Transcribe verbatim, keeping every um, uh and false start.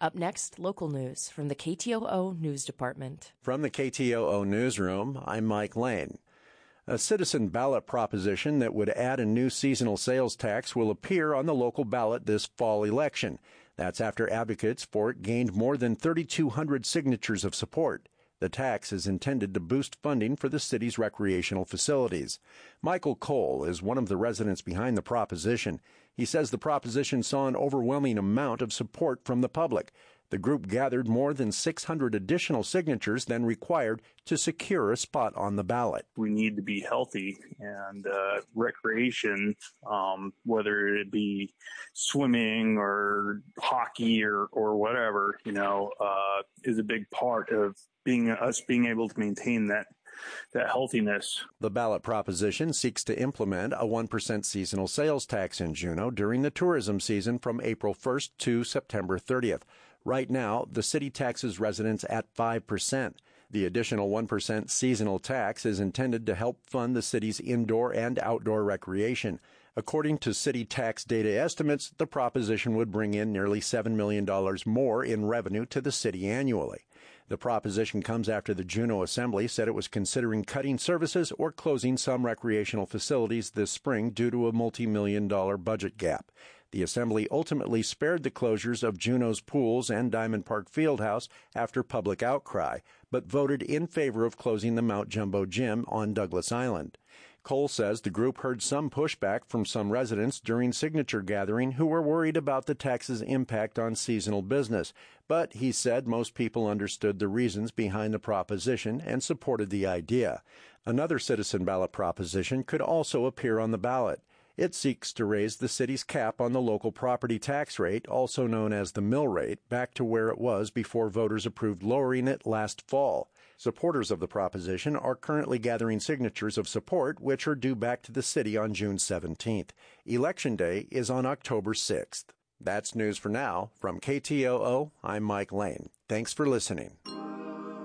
Up next, local news from the K T O O News Department. From the K T O O Newsroom, I'm Mike Lane. A citizen ballot proposition that would add a new seasonal sales tax will appear on the local ballot this fall election. That's after advocates for it gained more than thirty-two hundred signatures of support. The tax is intended to boost funding for the city's recreational facilities. Michael Cole is one of the residents behind the proposition. He says the proposition saw an overwhelming amount of support from the public. The group gathered more than six hundred additional signatures than required to secure a spot on the ballot. We need to be healthy, and uh, recreation, um, whether it be swimming or hockey or, or whatever, you know, uh, is a big part of being us being able to maintain that that healthiness. The ballot proposition seeks to implement a one percent seasonal sales tax in Juneau during the tourism season from April first to September thirtieth. Right now, the city taxes residents at five percent. The additional one percent seasonal tax is intended to help fund the city's indoor and outdoor recreation. According to city tax data estimates, the proposition would bring in nearly seven million dollars more in revenue to the city annually. The proposition comes after the Juneau Assembly said it was considering cutting services or closing some recreational facilities this spring due to a multi-million dollar budget gap. The Assembly ultimately spared the closures of Juneau's pools and Diamond Park Fieldhouse after public outcry, but voted in favor of closing the Mount Jumbo Gym on Douglas Island. Cole says the group heard some pushback from some residents during signature gathering who were worried about the tax's impact on seasonal business, but he said most people understood the reasons behind the proposition and supported the idea. Another citizen ballot proposition could also appear on the ballot. It seeks to raise the city's cap on the local property tax rate, also known as the mill rate, back to where it was before voters approved lowering it last fall. Supporters of the proposition are currently gathering signatures of support, which are due back to the city on June seventeenth. Election Day is on October sixth. That's news for now. From K T O O, I'm Mike Lane. Thanks for listening.